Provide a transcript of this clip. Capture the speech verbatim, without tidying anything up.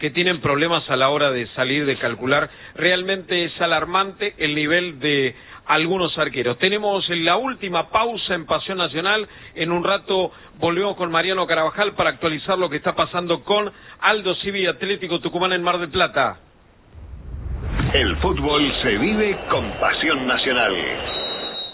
que tienen problemas a la hora de salir, de calcular. Realmente es alarmante el nivel de algunos arqueros. Tenemos la última pausa en Pasión Nacional. En un rato volvemos con Mariano Carabajal para actualizar lo que está pasando con Aldo Civi y Atlético Tucumán en Mar del Plata. El fútbol se vive con Pasión Nacional.